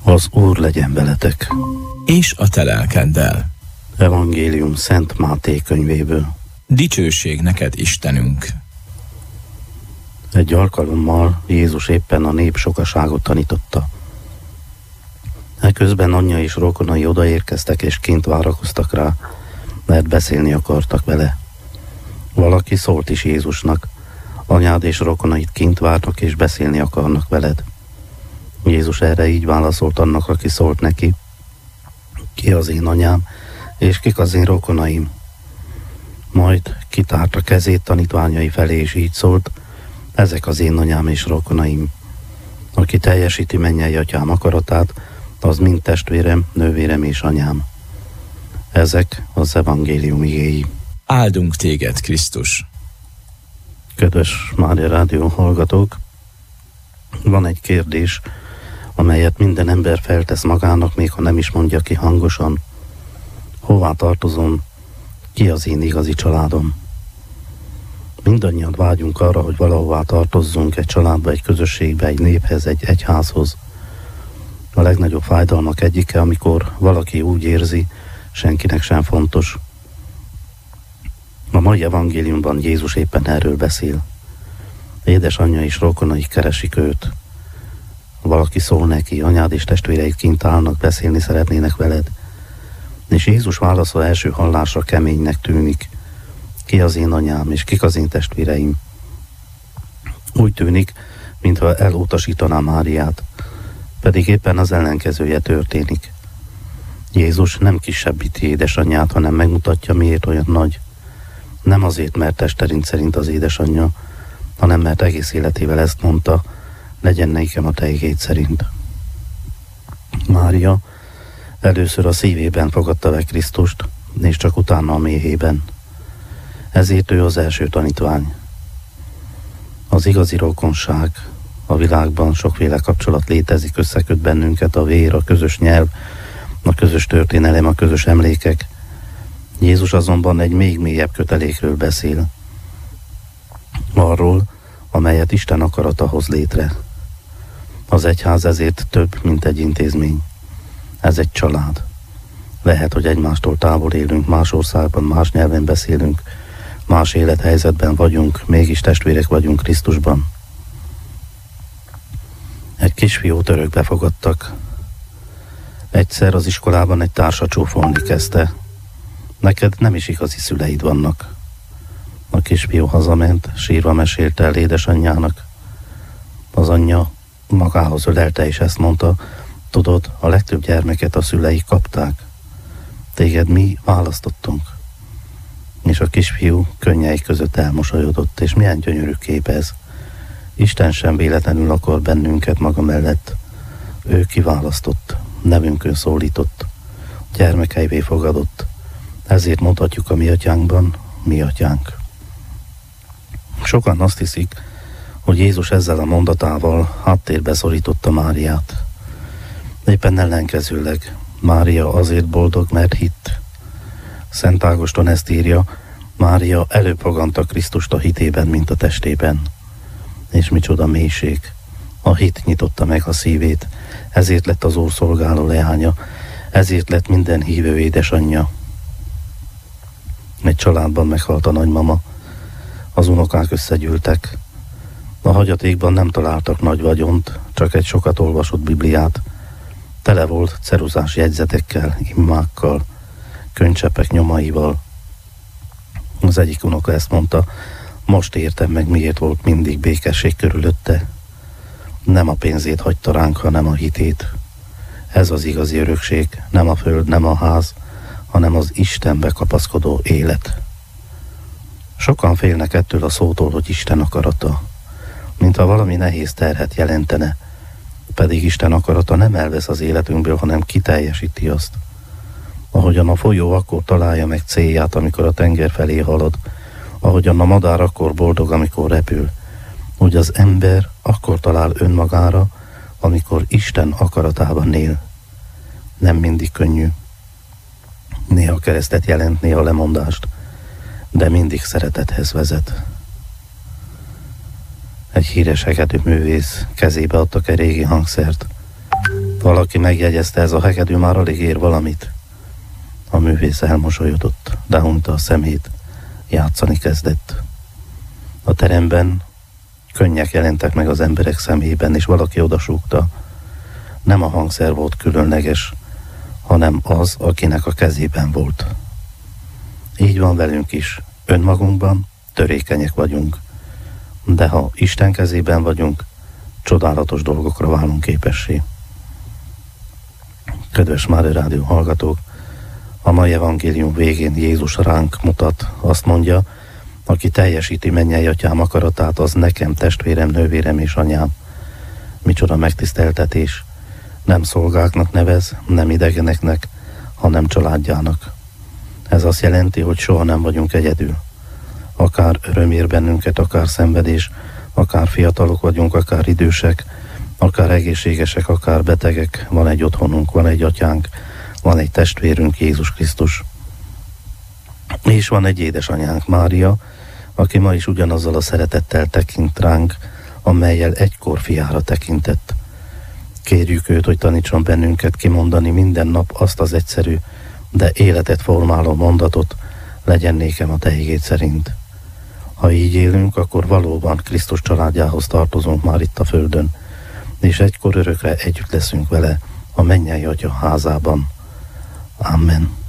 Az Úr legyen veletek. És a te lelkeddel. Evangélium Szent Máté könyvéből. Dicsőség neked, Istenünk! Egy alkalommal Jézus éppen a nép sokaságot tanította. Eközben anyja és rokonai odaérkeztek és kint várakoztak rá, mert beszélni akartak vele. Valaki szólt is Jézusnak: anyád és rokonait kint várnak és beszélni akarnak veled. Jézus erre így válaszolt annak, aki szólt neki: ki az én anyám, és kik az én rokonaim? Majd kitárta kezét tanítványai felé, és így szólt: ezek az én anyám és rokonaim. Aki teljesíti mennyei atyám akaratát, az mind testvérem, nővérem és anyám. Ezek az evangélium igéi. Áldunk téged, Krisztus! Kedves Mária Rádió hallgatók, van egy kérdés, amelyet minden ember feltesz magának, még ha nem is mondja ki hangosan. Hová tartozom? Ki az én igazi családom? Mindannyian vágyunk arra, hogy valahová tartozzunk, egy családba, egy közösségbe, egy néphez, egy egyházhoz. A legnagyobb fájdalmak egyike, amikor valaki úgy érzi, senkinek sem fontos. A mai evangéliumban Jézus éppen erről beszél. Édesanyja és rokonai keresik őt. Valaki szól neki: anyád és testvéreid kint állnak, beszélni szeretnének veled. És Jézus válasza első hallásra keménynek tűnik: ki az én anyám, és kik az én testvéreim? Úgy tűnik, mintha elutasítaná Máriát, pedig éppen az ellenkezője történik. Jézus nem kisebbíti édesanyját, hanem megmutatja, miért olyan nagy. Nem azért, mert testterint szerint az édesanyja, hanem mert egész életével ezt mondta: legyen nekem a te igéd szerint. Mária először a szívében fogadta meg Krisztust, és csak utána a méhében. Ezért ő az első tanítvány. Az igazi rokonság. A világban sokféle kapcsolat létezik, összeköt bennünket a vér, a közös nyelv, a közös történelem, a közös emlékek. Jézus azonban egy még mélyebb kötelékről beszél. Arról, amelyet Isten akarata hoz létre. Az egyház ezért több, mint egy intézmény. Ez egy család. Lehet, hogy egymástól távol élünk, más országban, más nyelven beszélünk, más élethelyzetben vagyunk, mégis testvérek vagyunk Krisztusban. Egy kisfiút örökbe fogadtak. Egyszer az iskolában egy társa csúfolni kezdte: neked nem is igazi szüleid vannak. A kisfiú hazament, sírva mesélte el édesanyjának. Az anyja magához ölelte és ezt mondta: tudod, a legtöbb gyermeket a szüleik kapták. Téged mi választottunk. És a kisfiú könnyei között elmosolyodott, és milyen gyönyörű kép ez. Isten sem véletlenül akar bennünket maga mellett. Ő kiválasztott, nevünkön szólított, gyermekeivé fogadott. Ezért mondhatjuk a mi atyánkban: mi atyánk. Sokan azt hiszik, hogy Jézus ezzel a mondatával háttérbe szorította Máriát. Éppen ellenkezőleg, Mária azért boldog, mert hitt. Szent Ágoston ezt írja: Mária előbb fogadta Krisztust a hitében, mint a testében. És micsoda mélység! A hit nyitotta meg a szívét, ezért lett az Úr szolgáló leánya, ezért lett minden hívő édesanyja. Egy családban meghalt a nagymama, az unokák összegyűltek. A hagyatékban nem találtak nagy vagyont, csak egy sokat olvasott Bibliát. Tele volt ceruzás jegyzetekkel, imákkal, könycseppek nyomaival. Az egyik unoka ezt mondta: most értem meg, miért volt mindig békesség körülötte. Nem a pénzét hagyta ránk, hanem a hitét. Ez az igazi örökség, nem a föld, nem a ház, hanem az Istenbe kapaszkodó élet. Sokan félnek ettől a szótól, hogy Isten akarata, mintha valami nehéz terhet jelentene, pedig Isten akarata nem elvesz az életünkből, hanem kiteljesíti azt. Ahogyan a folyó akkor találja meg célját, amikor a tenger felé halad, ahogyan a madár akkor boldog, amikor repül, úgy az ember akkor talál önmagára, amikor Isten akaratában él. Nem mindig könnyű. Néha keresztet jelent, néha lemondást, de mindig szeretethez vezet. Egy híres hegedűművész kezébe adtak egy régi hangszert. Valaki megjegyezte, ez a hegedű már alig ér valamit. A művész elmosolyodott, behunyta a szemét, játszani kezdett. A teremben könnyek jelentek meg az emberek szemében, és valaki odasúgta. Nem a hangszer volt különleges, hanem az, akinek a kezében volt. Így van velünk is. Önmagunkban törékenyek vagyunk, de ha Isten kezében vagyunk, csodálatos dolgokra válunk képessé. Kedves Mária Rádió hallgatók, a mai evangélium végén Jézus ránk mutat, azt mondja, aki teljesíti mennyei atyám akaratát, az nekem testvérem, nővérem és anyám. Micsoda megtiszteltetés! Nem szolgáknak nevez, nem idegeneknek, hanem családjának. Ez azt jelenti, hogy soha nem vagyunk egyedül. Akár öröm ér bennünket, akár szenvedés, akár fiatalok vagyunk, akár idősek, akár egészségesek, akár betegek, van egy otthonunk, van egy atyánk, van egy testvérünk, Jézus Krisztus. És van egy édesanyánk, Mária, aki ma is ugyanazzal a szeretettel tekint ránk, amellyel egykor fiára tekintett. Kérjük őt, hogy tanítson bennünket kimondani minden nap azt az egyszerű, de életet formáló mondatot, legyen nékem a te igéd szerint. Ha így élünk, akkor valóban Krisztus családjához tartozunk már itt a földön, és egykor örökre együtt leszünk vele a mennyei Atya házában. Amen.